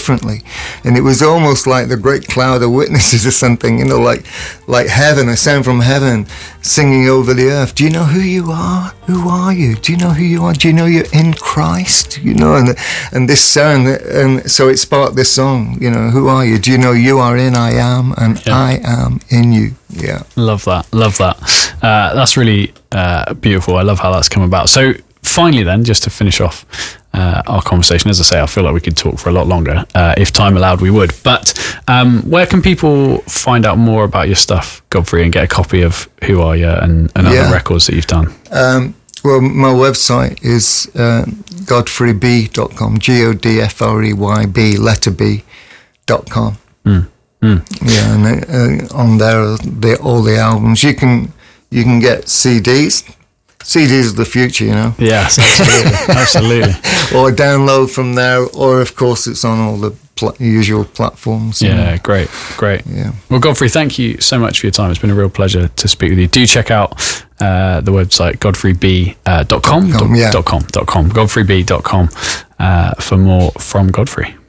differently. And it was almost like the great cloud of witnesses or something, you know, like heaven, a sound from heaven singing over the earth. Do you know who you are? Who are you? Do you know who you are? Do you know you're in Christ? You know, and this sound, and so it sparked this song, you know, who are you? Do you know you are in I am, and I am in you? Yeah. Love that. That's really beautiful. I love how that's come about. So finally then, just to finish off our conversation, as I say, I feel like we could talk for a lot longer. If time allowed, we would. But where can people find out more about your stuff, Godfrey, and get a copy of Who Are You and other records that you've done? Well, my website is godfreyb.com, GODFREYB, letter B.com. Yeah, and on there are all the albums. You can get CDs. CDs are the future, you know. Yes, absolutely. Or download from there, or of course it's on all the usual platforms. Yeah, great. Yeah. Well, Godfrey, thank you so much for your time. It's been a real pleasure to speak with you. Do check out the website godfreyb.com, godfreyb.com for more from Godfrey.